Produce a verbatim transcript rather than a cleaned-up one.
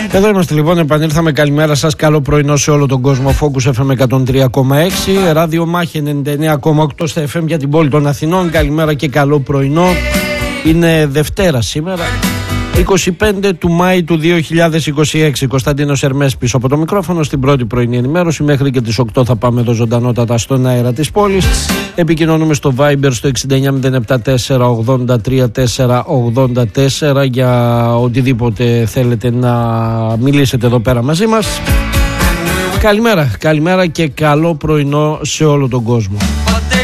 Εδώ είμαστε λοιπόν, επανήλθαμε. Καλημέρα σας, καλό πρωινό σε όλο τον κόσμο. Focus εφ εμ εκατόν τρία κόμμα έξι, Ράδιο Μάχη ενενήντα εννέα κόμμα οκτώ στα εφ εμ για την πόλη των Αθηνών. Καλημέρα και καλό πρωινό. Είναι Δευτέρα σήμερα, είκοσι πέντε του Μάη του δύο χιλιάδες είκοσι έξι. Κωνσταντίνος Ερμές πίσω από το μικρόφωνο στην πρώτη πρωινή ενημέρωση. Μέχρι και τις οκτώ θα πάμε εδώ ζωντανότατα στον αέρα της πόλης. Επικοινωνούμε στο Viber στο έξι εννιά μηδέν επτά τέσσερα ογδόντα τρία τέσσερα ογδόντα τέσσερα για οτιδήποτε θέλετε να μιλήσετε εδώ πέρα μαζί μας. Καλημέρα, καλημέρα και καλό πρωινό σε όλο τον κόσμο.